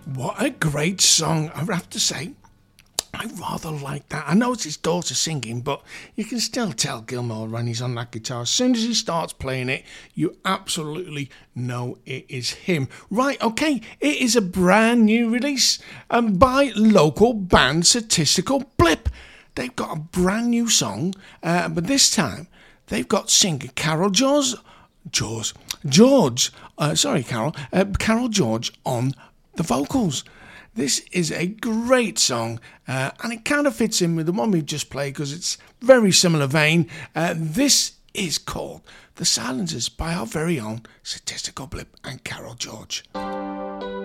What a great song, I have to say. I rather like that. I know it's his daughter singing, but you can still tell Gilmore when he's on that guitar. As soon as he starts playing it, you absolutely know it is him. Right, okay, it is a brand new release by local band Statistical Blip. They've got a brand new song, but this time they've got singer Carol George, Carol George on the vocals. This is a great song, and it kind of fits in with the one we've just played because it's very similar vein. This is called The Silencers by our very own Statistical Blip and Carol George.